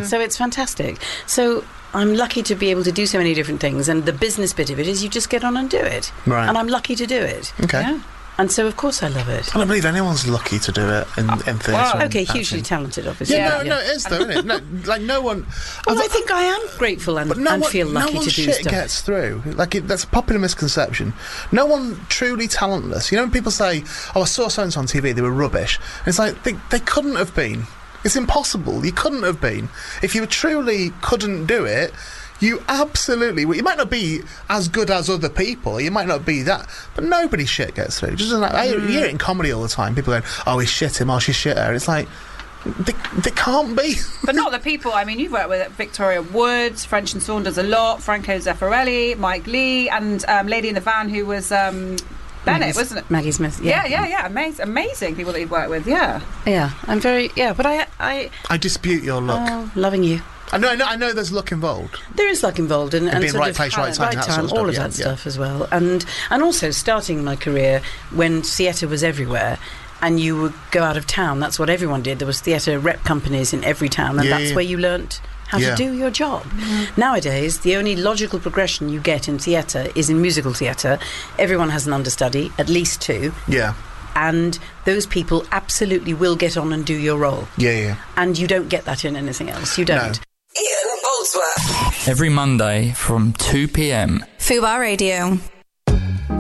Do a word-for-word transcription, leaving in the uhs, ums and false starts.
So it's fantastic. So I'm lucky to be able to do so many different things, and the business bit of it is you just get on and do it. Right. And I'm lucky to do it. Okay. Yeah. And so, of course, I love it. I don't believe anyone's lucky to do it in, in theatre. Wow. and Okay, acting. hugely talented, obviously. Yeah, no, yeah. no, it is though, isn't it? No, like no one. Well, I've- I think I am grateful and, But no and one, feel no lucky one's to do shit stuff. gets through. Like it, that's a popular misconception. No one truly talentless. You know when people say, "Oh, I saw so and so on T V, they were rubbish," and it's like they they couldn't have been. It's impossible. You couldn't have been if you truly couldn't do it. You absolutely. You might not be as good as other people. You might not be that, but nobody shit gets through. Just like I, you hear it in comedy all the time. People going, "Oh, he's shit him. Oh, she's shit her." It's like they, they can't be. But not the people. I mean, you've worked with Victoria Woods, French and Saunders a lot, Franco Zeffirelli, Mike Lee, and um, Lady in the Van, who was um, Bennett, Maggie's- wasn't it? Maggie Smith. Yeah, Yeah, yeah, yeah. Amazing, amazing people that you've worked with. Yeah. yeah. I'm very yeah, but I I I dispute your look. oh, loving you. I know, I know, I know. There's luck involved. There is luck involved, and, and being sort right of place, right time, that sort of all stuff, of yeah, that yeah. stuff as well, and and also starting my career when theatre was everywhere, and you would go out of town. That's what everyone did. There was theatre rep companies in every town, and Yeah, that's yeah. where you learnt how Yeah. to do your job. Nowadays, the only logical progression you get in theatre is in musical theatre. Everyone has an understudy, at least two. Yeah, And those people absolutely will get on and do your role. yeah, yeah. And you don't get that in anything else. You don't. Ian Boldsworth. Every Monday from two p m. Fubar Radio.